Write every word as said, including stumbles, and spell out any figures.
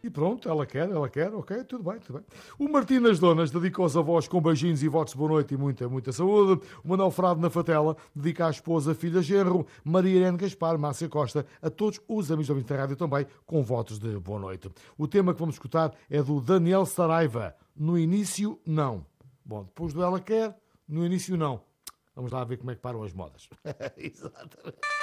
E pronto, ela quer, ela quer, ok, tudo bem, tudo bem. O Martim nas Donas dedica aos avós com beijinhos e votos de boa noite e muita, muita saúde. O Manuel Frado na Fatela dedica à esposa, filha genro, Maria Irene Gaspar, Márcia Costa, a todos os amigos da Ouvinte da Rádio também, com votos de boa noite. O tema que vamos escutar é do Daniel Saraiva. No início, não. Bom, depois do ela quer, no início, não. Vamos lá ver como é que param as modas. Exatamente.